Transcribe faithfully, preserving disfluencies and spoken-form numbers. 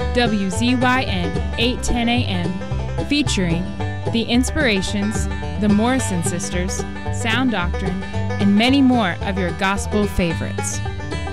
W Z Y N eight ten A M, featuring The Inspirations, the Morrison Sisters, Sound Doctrine, and many more of your gospel favorites.